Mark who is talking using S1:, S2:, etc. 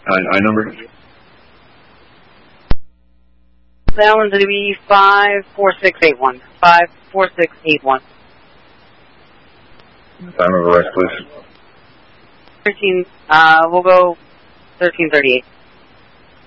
S1: I number?
S2: That one's going to be 54681. 54681.
S1: Time of arrest, please.
S2: We'll go 1338.